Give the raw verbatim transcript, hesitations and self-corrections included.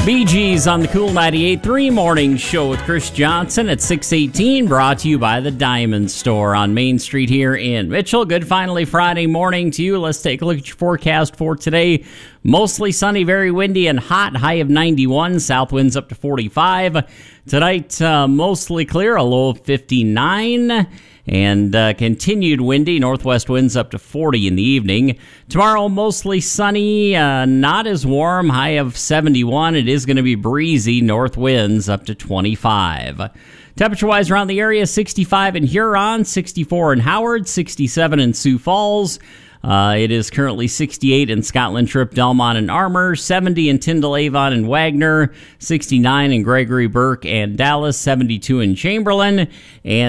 Bee Gees on the Cool ninety-eight point three Morning Show with Chris Johnson at six eighteen, brought to you by the Diamond Store on Main Street here in Mitchell. Good finally Friday morning to you. Let's take a look at your forecast for today. Mostly sunny, very windy and hot, high of ninety-one, south winds up to forty-five. Tonight, uh, mostly clear, a low of fifty-nine. And uh, continued windy, northwest winds up to forty in the evening. Tomorrow, mostly sunny, uh, not as warm, high of seventy-one. It is going to be breezy, north winds up to twenty-five. Temperature-wise around the area, sixty-five in Huron, sixty-four in Howard, sixty-seven in Sioux Falls. Uh, it is currently sixty-eight in Scotland Trip, Delmont, and Armour, seventy in Tyndall, Avon, and Wagner, sixty-nine in Gregory, Burke, and Dallas, seventy-two in Chamberlain, and